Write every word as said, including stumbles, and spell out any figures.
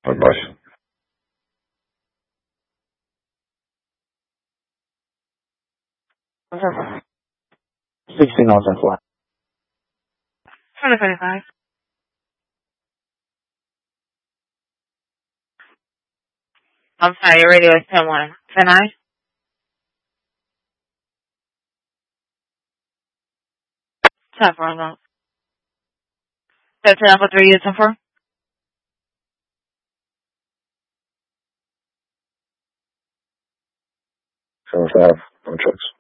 Bye. sixteen oh ten four. twenty twenty-five. I'm sorry, your radio is ten one. Can I? ten four, no. thirteen alpha three, you ten four? Seven five, no checks.